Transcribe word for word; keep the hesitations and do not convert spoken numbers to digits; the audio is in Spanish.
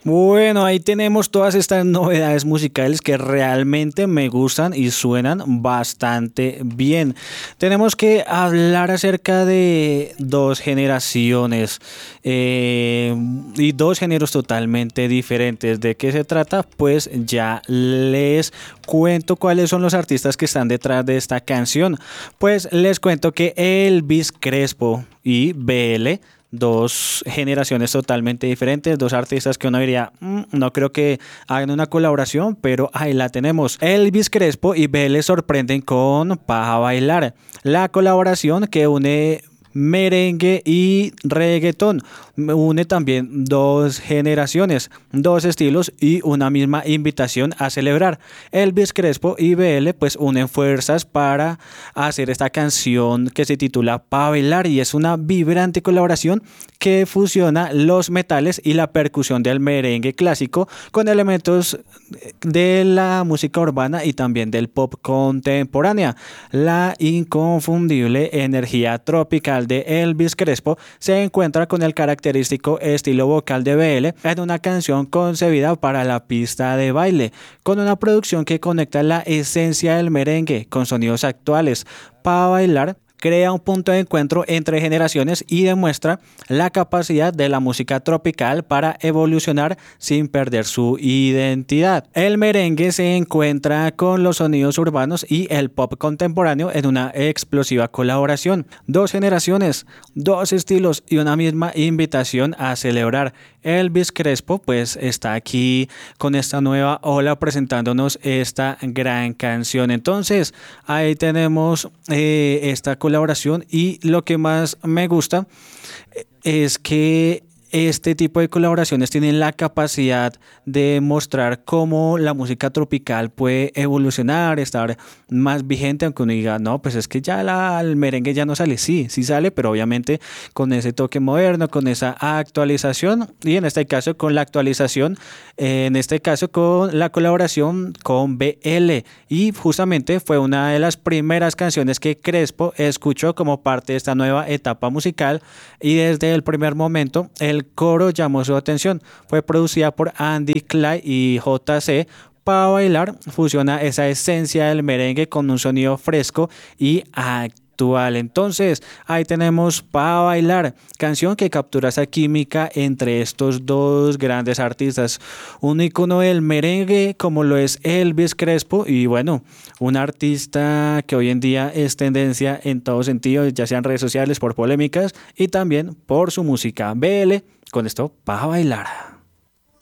Bueno, ahí tenemos todas estas novedades musicales que realmente me gustan y suenan bastante bien. Tenemos que hablar acerca de dos generaciones eh, y dos géneros totalmente diferentes. ¿De qué se trata? Pues ya les cuento cuáles son los artistas que están detrás de esta canción. Pues les cuento que Elvis Crespo y B L, dos generaciones totalmente diferentes, dos artistas que uno diría, "Mm, no creo que hagan una colaboración, pero ahí la tenemos. Elvis Crespo y B L sorprenden con Paja Bailar, la colaboración que une merengue y reggaetón. Une también dos generaciones, dos estilos y una misma invitación a celebrar. Elvis Crespo y B L pues unen fuerzas para hacer esta canción que se titula Pa' Bailar y es una vibrante colaboración que fusiona los metales y la percusión del merengue clásico con elementos de la música urbana y también del pop contemporánea. La inconfundible energía tropical de Elvis Crespo se encuentra con el característico estilo vocal de B L en una canción concebida para la pista de baile, con una producción que conecta la esencia del merengue con sonidos actuales. Pa' Bailar crea un punto de encuentro entre generaciones y demuestra la capacidad de la música tropical para evolucionar sin perder su identidad. El merengue se encuentra con los sonidos urbanos y el pop contemporáneo en una explosiva colaboración. Dos generaciones, dos estilos y una misma invitación a celebrar. Elvis Crespo pues está aquí con esta nueva ola presentándonos esta gran canción. Entonces ahí tenemos eh, esta colaboración y lo que más me gusta es que este tipo de colaboraciones tienen la capacidad de mostrar cómo la música tropical puede evolucionar, estar más vigente, aunque uno diga, no, pues es que ya la, el merengue ya no sale. Sí, sí sale, pero obviamente con ese toque moderno, con esa actualización y en este caso con la actualización, eh, en este caso con la colaboración con B L y justamente fue una de las primeras canciones que Crespo escuchó como parte de esta nueva etapa musical y desde el primer momento el El coro llamó su atención. Fue producida por Andy Clay y J C. Pa' Bailar fusiona esa esencia del merengue con un sonido fresco y actual. Entonces, ahí tenemos Pa' Bailar, canción que captura esa química entre estos dos grandes artistas. Un icono del merengue como lo es Elvis Crespo y bueno, un artista que hoy en día es tendencia en todo sentido, ya sean redes sociales por polémicas y también por su música. B L, con esto, Pa' Bailar.